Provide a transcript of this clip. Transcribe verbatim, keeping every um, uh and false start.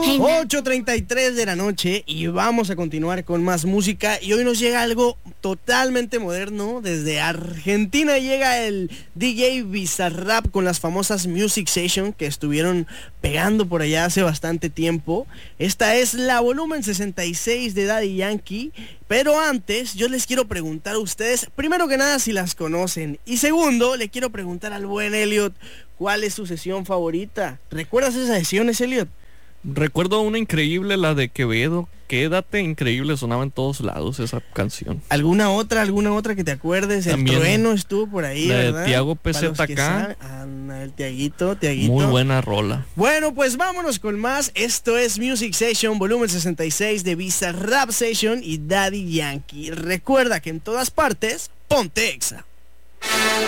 ocho treinta y tres de la noche y vamos a continuar con más música y hoy nos llega algo totalmente moderno. Desde Argentina llega el D J Bizarrap con las famosas Music Session que estuvieron pegando por allá hace bastante tiempo. Esta es la volumen sesenta y seis de Daddy Yankee. Pero antes yo les quiero preguntar a ustedes, primero que nada, si las conocen, y segundo, le quiero preguntar al buen Elliot, ¿cuál es su sesión favorita? ¿Recuerdas esas sesiones, Elliot? Recuerdo una increíble, la de Quevedo. Quédate, increíble, sonaba en todos lados esa canción. ¿Alguna otra, alguna otra que te acuerdes? También el Trueno estuvo por ahí, la ¿verdad? de Tiago P Z K. El Tiaguito, Tiaguito. Muy buena rola. Bueno, pues vámonos con más. Esto es Music Session, volumen sesenta y seis de Bizarrap Session y Daddy Yankee. Recuerda que en todas partes, ponte Exa.